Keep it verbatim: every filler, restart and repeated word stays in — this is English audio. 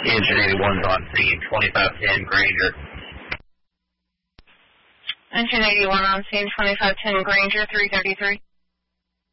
Engine eighty-one's on scene, twenty-five ten Granger. Engine eighty-one on scene, twenty-five ten Granger, three thirty-three.